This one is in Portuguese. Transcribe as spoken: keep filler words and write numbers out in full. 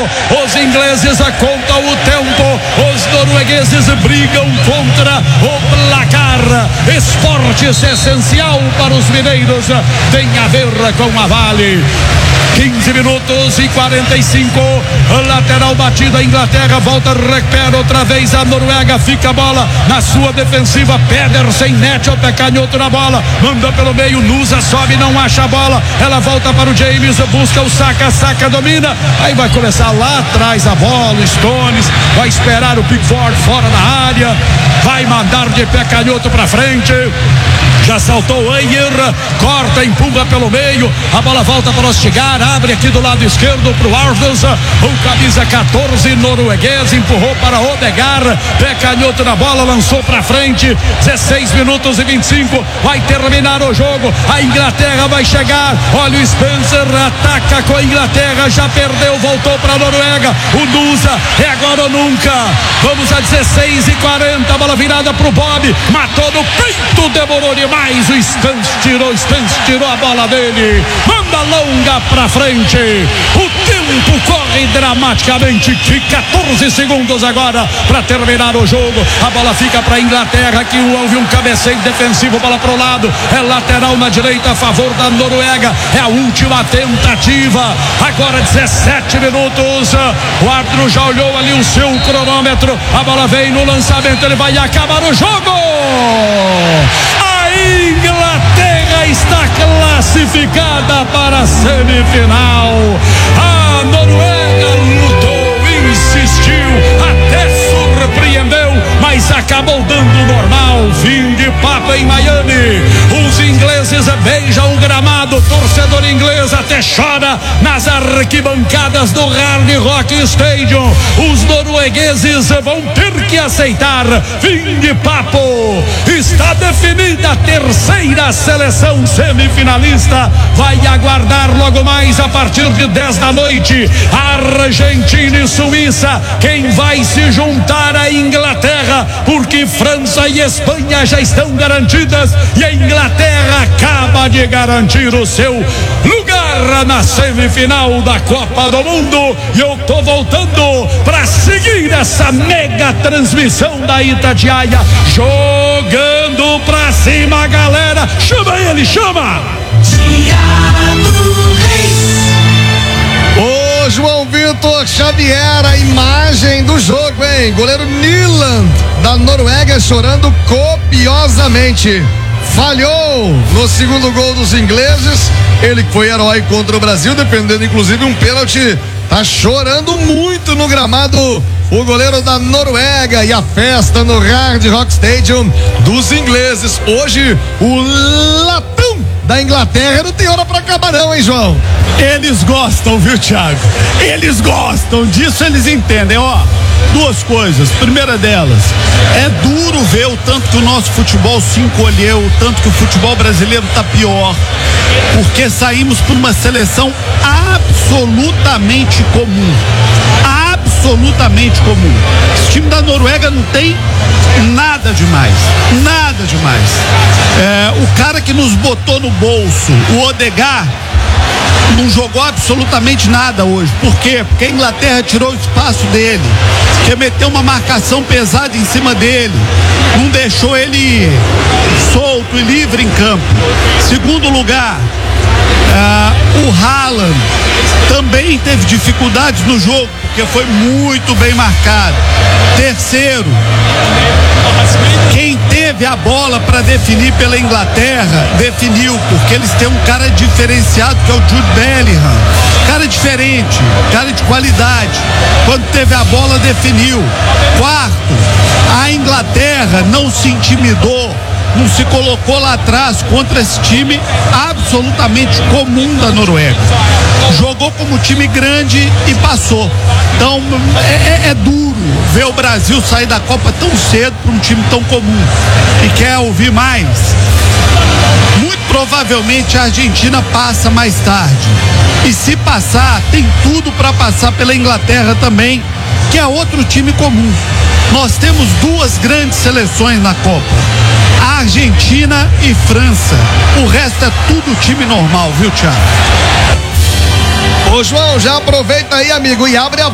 Os ingleses contam o tempo, os noruegueses brigam contra o placar. Esportes essencial para os mineiros, tem a ver com a Vale. quinze minutos e quarenta e cinco, lateral batida, a Inglaterra volta, recupera outra vez a Noruega, fica a bola na sua defensiva, Pedersen mete o pé canhoto na bola, manda pelo meio, Nusa sobe, não acha a bola, ela volta para o James, busca o Saka, Saka domina, aí vai começar lá atrás a bola, o Stones, vai esperar o Pickford fora da área, vai mandar de pé canhoto para frente, já saltou o Ayer, corta, empurra pelo meio, a bola volta para Ostigar, abre aqui do lado esquerdo para o Arthurs, o camisa quatorze norueguês, empurrou para Odegaard, pé canhoto na bola, lançou para frente, dezesseis minutos e vinte e cinco, vai terminar o jogo, a Inglaterra vai chegar, olha o Spencer, ataca com a Inglaterra, já perdeu, voltou para a Noruega, o Nusa, é agora ou nunca, vamos a dezesseis e quarenta, bola virada para o Bob, matou no peito, demorou demais, o Stans tirou, Stans tirou a bola dele, manda longa pra frente, o tempo corre dramaticamente, quatorze segundos agora para terminar o jogo, a bola fica para a Inglaterra, que houve um cabeceio defensivo, bola pro lado, é lateral na direita a favor da Noruega, é a última tentativa, agora dezessete minutos, o árbitro já olhou ali o seu cronômetro, a bola vem no lançamento, ele vai acabar o jogo, a Inglaterra está classificada para a semifinal. A Noruega lutou, insistiu, até surpreendeu, mas acabou dando normal. Fim de papo em Miami. Os ingleses beijam o gramado, torcedor inglês até chora nas arquibancadas do Hard Rock Stadium. Os noruegueses vão ter que aceitar. Fim de papo. Está definida a terceira seleção semifinalista. Vai aguardar logo mais a partir de dez da noite. Argentina e Suíça. Quem vai se juntar à Inglaterra? Porque França e Espanha já estão garantidas e a Inglaterra acaba de garantir o seu lugar na semifinal da Copa do Mundo. E eu tô voltando para seguir essa mega transmissão da Itatiaia, jogando pra cima, galera. Chama ele, chama! Thiago Reis. Ô João Vitor Xavier, a imagem do jogo, hein? Goleiro Nyland da Noruega chorando copiosamente. Falhou no segundo gol dos ingleses. Ele que foi herói contra o Brasil, defendendo inclusive um pênalti. Tá chorando muito no gramado o goleiro da Noruega. E a festa no Hard Rock Stadium dos ingleses. Hoje o latão da Inglaterra não tem hora pra acabar não, hein, João? Eles gostam, viu, Thiago? Eles gostam disso, eles entendem, ó. Duas coisas, primeira delas, é duro ver o tanto que o nosso futebol se encolheu, o tanto que o futebol brasileiro tá pior, porque saímos por uma seleção absolutamente comum, absolutamente comum. Esse time da Noruega não tem nada demais, nada demais. É, o cara que nos botou no bolso, o Odegaard, não jogou absolutamente nada hoje. Por quê? Porque a Inglaterra tirou o espaço dele, que meteu uma marcação pesada em cima dele, não deixou ele solto e livre em campo. Segundo lugar, uh, o Haaland também teve dificuldades no jogo, porque foi muito bem marcado. Terceiro, quem teve a bola para definir pela Inglaterra, definiu, porque eles têm um cara diferenciado, que é o Jude Bellingham. Cara diferente, cara de qualidade. Quando teve a bola, definiu. Quarto, a Inglaterra não se intimidou, não se colocou lá atrás contra esse time absolutamente comum da Noruega. Jogou como time grande e passou. Então é, é, é duro ver o Brasil sair da Copa tão cedo para um time tão comum. E quer ouvir mais? Muito provavelmente a Argentina passa mais tarde. E se passar, tem tudo para passar pela Inglaterra também, que é outro time comum. Nós temos duas grandes seleções na Copa, a Argentina e França. O resto é tudo time normal, viu, Thiago? Ô João, já aproveita aí, amigo, e abre a